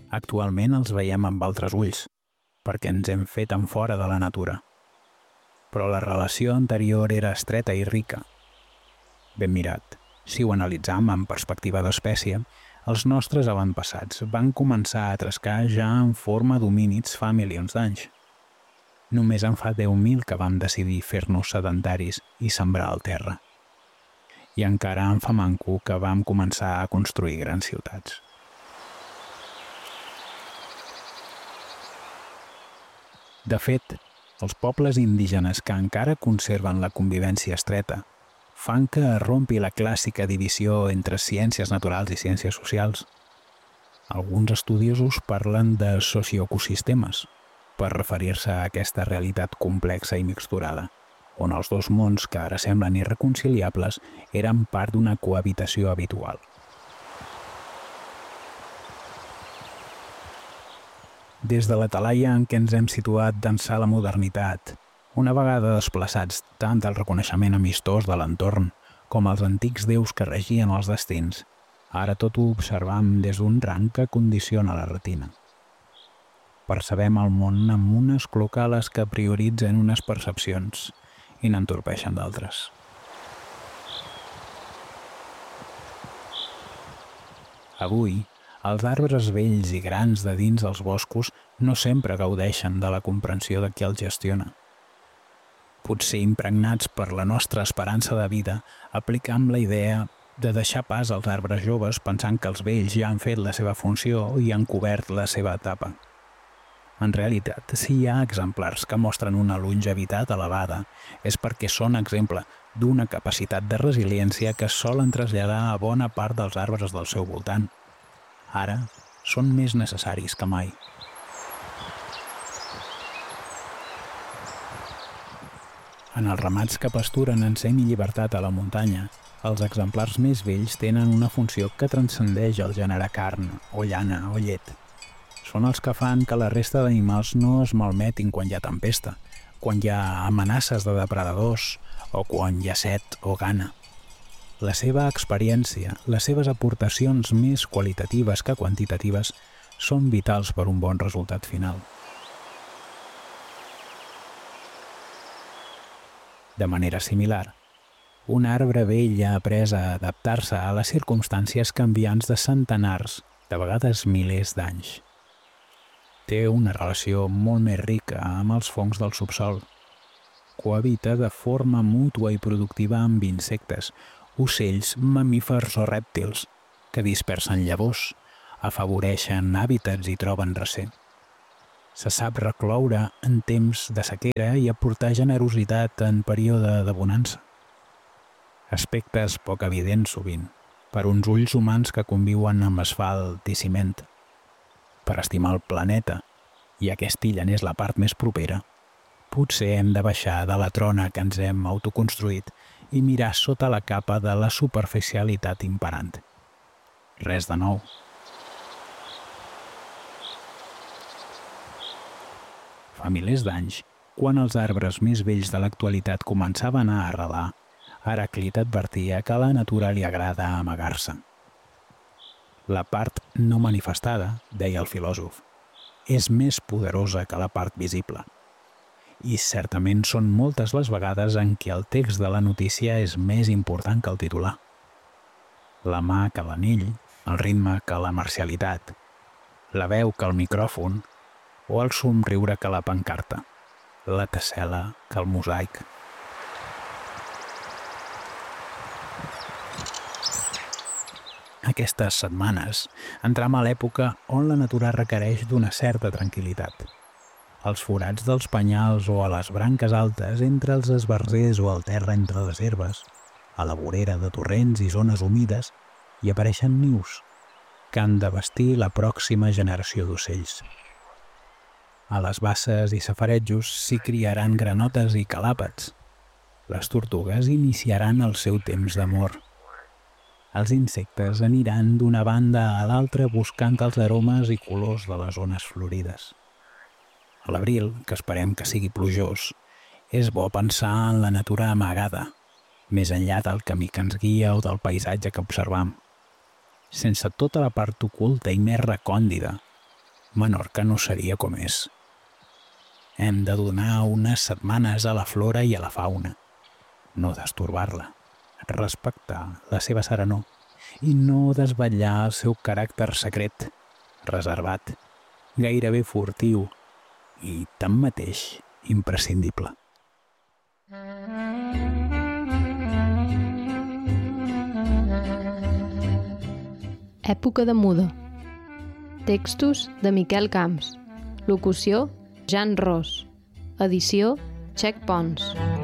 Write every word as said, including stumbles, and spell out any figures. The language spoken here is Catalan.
Actualment els veiem amb altres ulls, perquè ens hem fet en fora de la natura. Però la relació anterior era estreta i rica. Ben mirat, si ho analitzam en perspectiva d'espècie, els nostres avantpassats van començar a trescar ja en forma d'homínids fa milions d'anys. Només en fa deu mil que vam decidir fer-nos sedentaris i sembrar el terra. I encara en fa manco que vam començar a construir grans ciutats. De fet, els pobles indígenes que encara conserven la convivència estreta fan que es rompi la clàssica divisió entre ciències naturals i ciències socials. Alguns estudiosos parlen de socioecosistemes per referir-se a aquesta realitat complexa i mixturada, on els dos mons que ara semblen irreconciliables eren part d'una cohabitació habitual. Des de la talaia en què ens hem situat d'ençà la modernitat, una vegada desplaçats tant del reconeixement amistós de l'entorn com els antics déus que regien els destins, ara tot ho observam des d'un rang que condiciona la retina. Percebem el món amb unes clocales que prioritzen unes percepcions i n'entorpeixen d'altres. Avui, els arbres vells i grans de dins dels boscos no sempre gaudeixen de la comprensió de qui els gestiona. Potser impregnats per la nostra esperança de vida, aplicam la idea de deixar pas als arbres joves pensant que els vells ja han fet la seva funció i han cobert la seva etapa. En realitat, si hi ha exemplars que mostren una longevitat elevada, és perquè són exemple d'una capacitat de resiliència que solen traslladar a bona part dels arbres del seu voltant. Ara són més necessaris que mai. En els ramats que pasturen en semillibertat a la muntanya, els exemplars més vells tenen una funció que transcendeix el gènere carn, o llana, o llet. Són els que fan que la resta d'animals no es malmetin quan hi ha tempesta, quan hi ha amenaces de depredadors o quan hi ha set o gana. La seva experiència, les seves aportacions més qualitatives que quantitatives són vitals per un bon resultat final. De manera similar, un arbre vell ha après a adaptar-se a les circumstàncies canviants de centenars, de vegades milers d'anys. Té una relació molt més rica amb els fongs del subsol. Cohabita de forma mútua i productiva amb insectes, ocells, mamífers o rèptils, que dispersen llavors, afavoreixen hàbitats i troben recer. Se sap recloure en temps de sequera i aportar generositat en període de bonança. Aspectes poc evidents sovint, per uns ulls humans que conviuen amb asfalt i ciment. Per estimar el planeta, i aquest illen és la part més propera, potser hem de baixar de la trona que ens hem autoconstruït i mirar sota la capa de la superficialitat imperant. Res de nou. Fa milers d'anys, quan els arbres més vells de l'actualitat començaven a arrelar, Heràclit advertia que a la natura li agrada amagar-se. La part no manifestada, deia el filòsof, és més poderosa que la part visible. I certament són moltes les vegades en què el text de la notícia és més important que el titular. La mà que l'anell, el ritme que la marcialitat, la veu que el micròfon, o el somriure que la pancarta, la tessel·la que el mosaic. Aquestes setmanes entram a l'època on la natura requereix d'una certa tranquil·litat. Als forats dels penyals o a les branques altes entre els esbarzers o al terra entre les herbes, a la vorera de torrents i zones humides, hi apareixen nius que han de vestir la pròxima generació d'ocells. A les basses i safaretjos s'hi criaran granotes i calàpats. Les tortugues iniciaran el seu temps d'amor. Els insectes aniran d'una banda a l'altra buscant els aromes i colors de les zones florides. A l'abril, que esperem que sigui plujós, és bo pensar en la natura amagada, més enllà del camí que ens guia o del paisatge que observam. Sense tota la part oculta i més recòndida, Menorca no seria com és. Hem de donar unes setmanes a la flora i a la fauna. No destorbar-la, respectar la seva serenor i no desvetllar el seu caràcter secret, reservat, gairebé furtiu i, tanmateix, imprescindible. Època de muda. Textos de Miquel Camps. Locució Jan Ros. Edició Txec Pons.